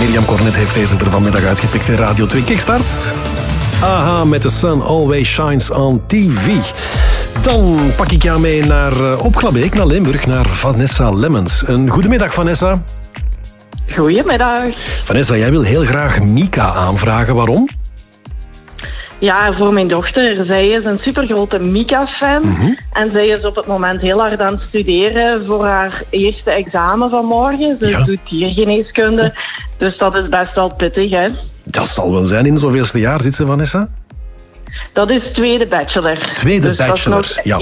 Mirjam Cornet heeft deze er vanmiddag uitgepikt in Radio 2 Kickstart. Aha, met The Sun Always Shines on TV. Dan pak ik jou mee naar Opglabeek, naar Limburg, naar Vanessa Lemmens. Een goedemiddag, Vanessa. Goedemiddag. Vanessa, jij wil heel graag Mika aanvragen. Waarom? Ja, voor mijn dochter. Zij is een supergrote Mika-fan. En zij is op het moment heel hard aan het studeren voor haar eerste examen van morgen. Ze doet diergeneeskunde. Dus dat is best wel pittig, hè? Dat zal wel zijn. In het zoveelste jaar zit ze, Vanessa? Dat is tweede bachelor. Tweede bachelor, ja.